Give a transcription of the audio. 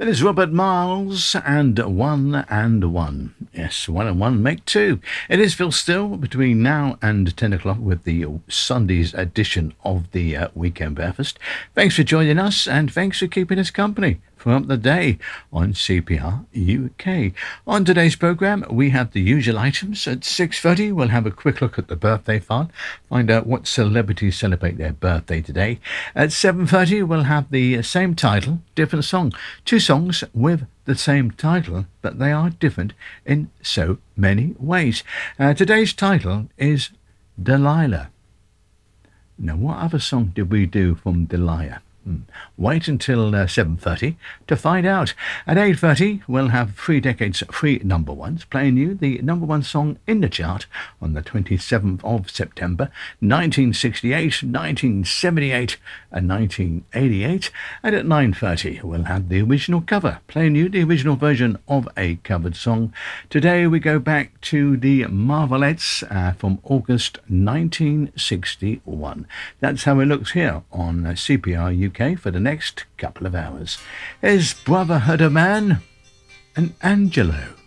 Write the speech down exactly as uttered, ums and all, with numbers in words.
That is Robert Miles and One and One. Yes, One and One make two. It is Phil Still between now and ten o'clock with the Sunday's edition of the uh, Weekend Breakfast. Thanks for joining us and thanks for keeping us company throughout the day on C P R U K. On today's programme, we have the usual items. At six thirty, we'll have a quick look at the birthday file, find out what celebrities celebrate their birthday today. At seven thirty, we'll have the same title, different song. Two songs with the same title, but they are different in so many ways. Uh, today's title is Delilah. Now, what other song did we do from Delilah? Hmm. Wait until uh, seven thirty to find out. At eight thirty, we'll have three decades, three number ones, playing you the number one song in the chart on the twenty-seventh of September, nineteen sixty-eight, nineteen seventy-eight and nineteen eighty-eight. And at nine thirty, we'll have the original cover, playing you the original version of a covered song. Today, we go back to the Marvelettes uh, from August nineteen sixty-one. That's how it looks here on uh, C P R U K for the next couple of hours. Here's Brotherhood of Man and Angelo.